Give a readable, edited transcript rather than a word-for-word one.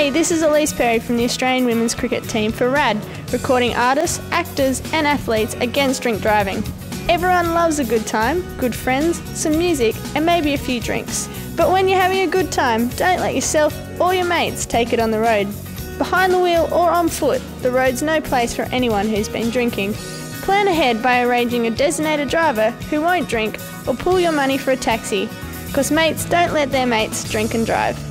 Hey, this is Elise Perry from the Australian women's cricket team for RAD, recording artists, actors and athletes against drink driving. Everyone loves a good time, good friends, some music and maybe a few drinks. But when you're having a good time, don't let yourself or your mates take it on the road. Behind the wheel or on foot, the road's no place for anyone who's been drinking. Plan ahead by arranging a designated driver who won't drink or pool your money for a taxi, because mates don't let their mates drink and drive.